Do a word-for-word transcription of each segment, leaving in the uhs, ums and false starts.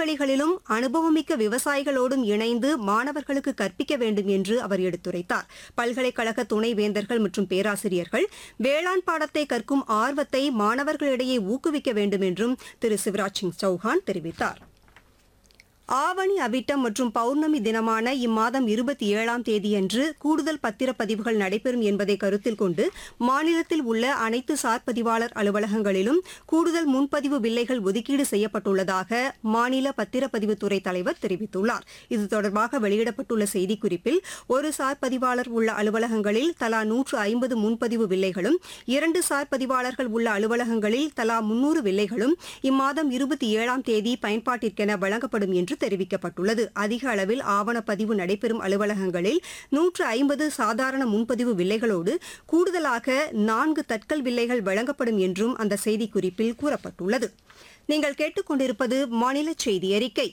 திறந்தவெளிகளிலும் அனுபவமிக்க விவசாயிகளோடும் இணைந்து மாணவர்களுக்கு கற்பிக்க வேண்டும் என்று அவர் எடுத்துரைத்தார். பல்கலைக்கழக துணைவேந்தர்கள் மற்றும் பேராசிரியர்கள் வேளாண் பாடத்தை கற்கும் ஆர்வத்தை மாணவர்களிடையே ஊக்குவிக்க வேண்டும் என்றும் திரு சிவராஜ் சிங் சௌஹான் தெரிவித்தார். ஆவணி அவிட்டம் மற்றும் பௌர்ணமி தினமான இம்மாதம் இருபத்தி ஏழாம் தேதியன்று கூடுதல் பத்திரப்பதிவுகள் நடைபெறும் என்பதை கருத்தில் கொண்டு மாநிலத்தில் உள்ள அனைத்து சார்பதிவாளர் அலுவலகங்களிலும் கூடுதல் முன்பதிவு வில்லைகள் ஒதுக்கீடு செய்யப்பட்டுள்ளதாக மாநில பத்திரப்பதிவுத்துறை தலைவர் தெரிவித்துள்ளார். இது தொடர்பாக வெளியிடப்பட்டுள்ள செய்திக்குறிப்பில் ஒரு சார்பதிவாளர் உள்ள அலுவலகங்களில் தலா நூற்று ஐம்பது முன்பதிவு வில்லைகளும் இரண்டு சார்பதிவாளர்கள் உள்ள அலுவலகங்களில் தலா முன்னூறு வில்லைகளும் இம்மாதம் இருபத்தி ஏழாம் தேதி பயன்பாட்டிற்கென வழங்கப்படும் என்று தெரிவிக்கப்பட்டுள்ளது. அதிக அளவில் ஆவணப்பதிவு நடைபெறும் அலுவலகங்களில் நூற்று ஐம்பது சாதாரண முன்பதிவு வில்லைகளோடு கூடுதலாக நான்கு தட்கல் வில்லைகள் வழங்கப்படும் என்றும் அந்த செய்திக்குறிப்பில் கூறப்பட்டுள்ளது. நீங்கள் கேட்டுக்கொண்டிருப்பது மாநில செய்தி அறிக்கை.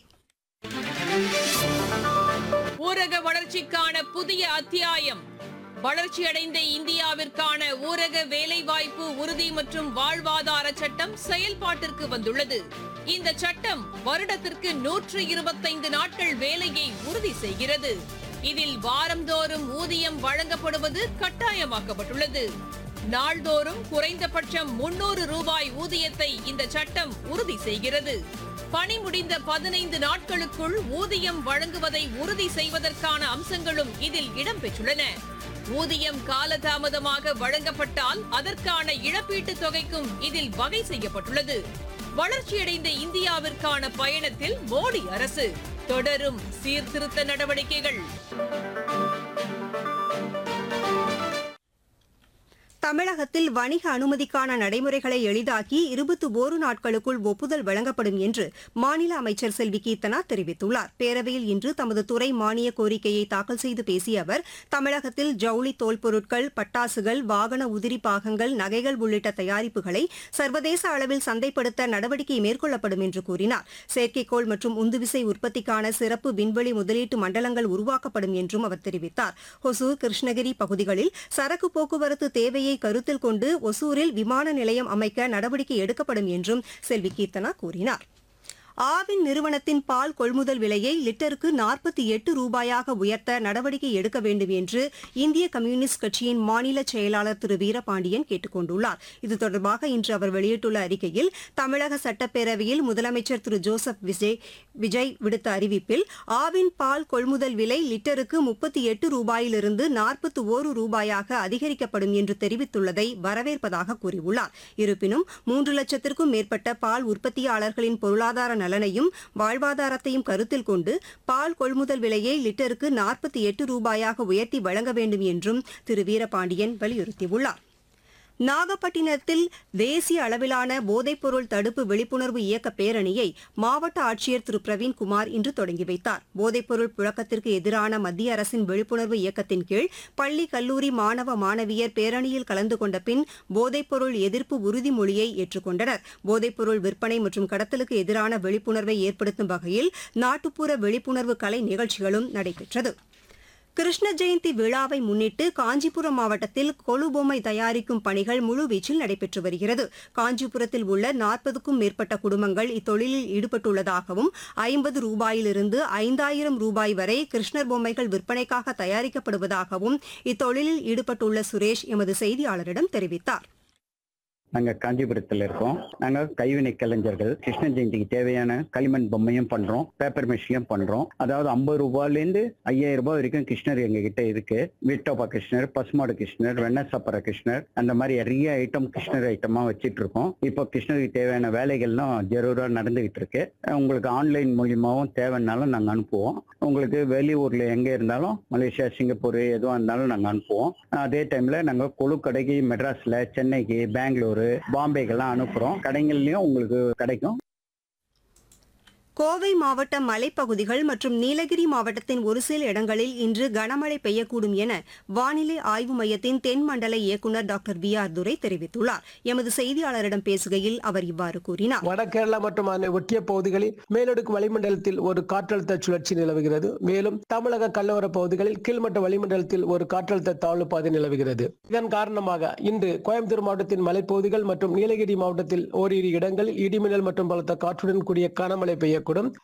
ஊரக வளர்ச்சிக்கான புதிய அத்தியாயம். வளர்ச்சியடைந்த இந்தியாவிற்கான ஊரக வேலைவாய்ப்பு உறுதி மற்றும் வாழ்வாதார சட்டம் செயல்பாட்டிற்கு வந்துள்ளது. இந்த சட்டம் வருடத்திற்கு நூற்று இருபத்தைந்து நாட்கள் வேலையை உறுதி செய்கிறது. இதில் வாரந்தோறும் ஊதியம் வழங்கப்படுவது கட்டாயமாக்கப்பட்டுள்ளது. நாள்தோறும் குறைந்தபட்சம் முன்னூறு ரூபாய் ஊதியத்தை இந்த சட்டம் உறுதி செய்கிறது. பணி முடிந்த பதினைந்து நாட்களுக்குள் ஊதியம் வழங்குவதை உறுதி செய்வதற்கான அம்சங்களும் இதில் இடம்பெற்றுள்ளன. ஊதியம் காலதாமதமாக வழங்கப்பட்டால் அதற்கான இழப்பீட்டுத் தொகைக்கும் இதில் வகை செய்யப்பட்டுள்ளது. வளர்ச்சியடைந்த இந்தியாவிற்கான பயணத்தில் மோடி அரசு தொடரும் சீர்திருத்த நடவடிக்கைகள். தமிழகத்தில் வணிக அனுமதிக்கான நடைமுறைகளை எளிதாக்கி இருபத்தி ஒரு நாட்களுக்குள் ஒப்புதல் வழங்கப்படும் என்று மாநில அமைச்சர் செல்வி கீர்த்தனா தெரிவித்துள்ளார். பேரவையில் இன்று தமது துறை மானிய கோரிக்கையை தாக்கல் செய்து பேசிய அவர் தமிழகத்தில் ஜவுளி தோல் பொருட்கள், பட்டாசுகள், வாகன உதிரி பாகங்கள், நகைகள் உள்ளிட்ட தயாரிப்புகளை சர்வதேச அளவில் சந்தைப்படுத்த நடவடிக்கை மேற்கொள்ளப்படும் என்று கூறினார். செயற்கைக்கோள் மற்றும் உந்துவிசை உற்பத்திக்கான சிறப்பு விண்வெளி முதலீட்டு மண்டலங்கள் உருவாக்கப்படும் என்றும் அவர் தெரிவித்தார். ஹொசூர், கிருஷ்ணகிரி பகுதிகளில் சரக்கு போக்குவரத்து தேவையை கருத்தில் கொண்டு ஒசூரில் விமான நிலையம் அமைக்க நடவடிக்கை எடுக்கப்படும் என்றும் செல்வி கீர்த்தனா கூறினார். ஆவின் நிறுவனத்தின் பால் கொள்முதல் விலையை லிட்டருக்கு நாற்பத்தி எட்டு ரூபாயாக உயர்த்த நடவடிக்கை எடுக்க வேண்டும் என்று இந்திய கம்யூனிஸ்ட் கட்சியின் மாநில செயலாளர் திரு வீரபாண்டியன் கேட்டுக் கொண்டுள்ளார். இது தொடர்பாக இன்று அவர் வெளியிட்டுள்ள அறிக்கையில் தமிழக சட்டப்பேரவையில் முதலமைச்சர் திரு ஜோசப் விஜய் விஜய் விடுத்த அறிவிப்பில் ஆவின் பால் கொள்முதல் விலை லிட்டருக்கு முப்பத்தி எட்டு ரூபாயிலிருந்து நாற்பத்தி ஒரு ரூபாயாக அதிகரிக்கப்படும் என்று தெரிவித்துள்ளதை வரவேற்பதாக கூறியுள்ளார். இருப்பினும் மூன்று லட்சத்திற்கும் மேற்பட்ட பால் உற்பத்தியாளர்களின் பொருளாதார நலனையும் வாழ்வாதாரத்தையும் கருத்தில் கொண்டு பால் கொள்முதல் விலையை லிட்டருக்கு நாற்பத்தி எட்டு ரூபாயாக உயர்த்தி வழங்க வேண்டும் என்றும் திரு வீரபாண்டியன் வலியுறுத்தியுள்ளார். நாகப்பட்டினத்தில் தேசிய அளவிலான போதைப்பொருள் தடுப்பு விழிப்புணர்வு இயக்க பேரணியை மாவட்ட ஆட்சியர் திரு பிரவீன்குமார் இன்று தொடங்கி வைத்தார். போதைப்பொருள் புழக்கத்திற்கு எதிரான மத்திய அரசின் விழிப்புணர்வு இயக்கத்தின் கீழ் பள்ளி, கல்லூரி மாணவ மாணவியர் பேரணியில் கலந்து கொண்ட பின் போதைப்பொருள் எதிர்ப்பு உறுதிமொழியை ஏற்றுக்கொண்டனர். போதைப்பொருள் விற்பனை மற்றும் கடத்தலுக்கு எதிரான விழிப்புணர்வை ஏற்படுத்தும் வகையில் நாட்டுப்புற விழிப்புணர்வு கலை நிகழ்ச்சிகளும் நடைபெற்றது. கிருஷ்ண ஜெயந்தி விழாவை முன்னிட்டு காஞ்சிபுரம் மாவட்டத்தில் கொலுபொம்மை தயாரிக்கும் பணிகள் முழுவீச்சில் நடைபெற்று வருகிறது. காஞ்சிபுரத்தில் உள்ள நாற்பதுக்கும் மேற்பட்ட குடும்பங்கள் இத்தொழிலில் ஈடுபட்டுள்ளதாகவும் ஐம்பது ரூபாயிலிருந்து ஐந்தாயிரம் ரூபாய் வரை கிருஷ்ணர் பொம்மைகள் விற்பனைக்காக தயாரிக்கப்படுவதாகவும் இத்தொழிலில் ஈடுபட்டுள்ள சுரேஷ் எமது செய்தியாளரிடம் தெரிவித்தார். நாங்கள் காஞ்சிபுரத்தில் இருக்கோம். நாங்கள் கைவினை கலைஞர்கள். கிருஷ்ண ஜெயந்திக்கு தேவையான களிமண் பொம்மையும் பண்றோம், பேப்பர் மிஷியும் பண்றோம். அதாவது ஐம்பது ரூபாயிலேருந்து ஐயாயிரம் ரூபாய் வரைக்கும் கிருஷ்ணர் எங்க கிட்ட இருக்கு. வீட்டோப்பா கிருஷ்ணர், பசுமாடு கிருஷ்ணர், வெண்ணசப்பர கிருஷ்ணர், அந்த மாதிரி நிறைய ஐட்டம் கிருஷ்ணர் ஐட்டமா வச்சிட்டு இருக்கோம். இப்போ கிருஷ்ணருக்கு தேவையான வேலைகள்லாம் ஜரூரா நடந்துகிட்டு இருக்கு. உங்களுக்கு ஆன்லைன் மூலியமாவும் தேவைன்னாலும் நாங்கள் அனுப்புவோம். உங்களுக்கு வெளியூர்ல எங்க இருந்தாலும் மலேசியா, சிங்கப்பூர் எதுவாக இருந்தாலும் நாங்கள் அனுப்புவோம். அதே டைம்ல நாங்கள் கொழு கடைக்கு மெட்ராஸ்ல, சென்னைக்கு, பெங்களூரு, பாம்பேக்கெல்லாம் அனுப்புறோம். கடைகள்லயும் உங்களுக்கு கிடைக்கும். கோவை மாவட்ட மலைப்பகுதிகள் மற்றும் நீலகிரி மாவட்டத்தின் ஒரு சில இடங்களில் இன்று கனமழை பெய்யக்கூடும் என வானிலை ஆய்வு மையத்தின் தென்மண்டல இயக்குநர் டாக்டர் வி ஆர் துரை தெரிவித்துள்ளார். எமது செய்தியாளரிடம் பேசுகையில் அவர் இவ்வாறு கூறினார். வடகேரளா மற்றும் அதனை ஒட்டிய பகுதிகளில் மேலடுக்கு வளிமண்டலத்தில் ஒரு காற்றழுத்த சுழற்சி நிலவுகிறது. மேலும் தமிழக கடலோர பகுதிகளில் கீழ்மட்ட வளிமண்டலத்தில் ஒரு காற்றழுத்த தாழ்வு பாதை நிலவுகிறது. இதன் காரணமாக இன்று கோயம்புத்தூர் மாவட்டத்தின் மலைப்பகுதிகள் மற்றும் நீலகிரி மாவட்டத்தில் ஓரிரு இடங்களில் இடிமின்னல் மற்றும் பலத்த காற்றுடன் கூடிய கனமழை பெய்ய கூடும்.